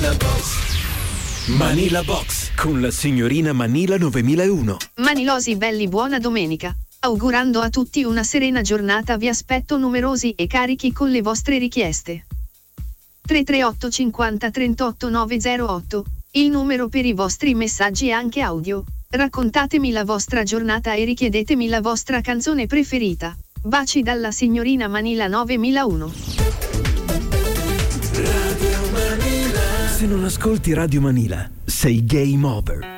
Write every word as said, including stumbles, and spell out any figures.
Manila Box. Manila Box con la signorina Manila novemilauno. Manilosi belli, buona domenica. Augurando a tutti una serena giornata, vi aspetto numerosi e carichi con le vostre richieste. tre tre otto cinquanta trentotto novecentotto, il numero per i vostri messaggi anche audio. Raccontatemi la vostra giornata e richiedetemi la vostra canzone preferita. Baci dalla signorina Manila novemilauno. Radio Manila. Se non ascolti Radio Manila, sei game over.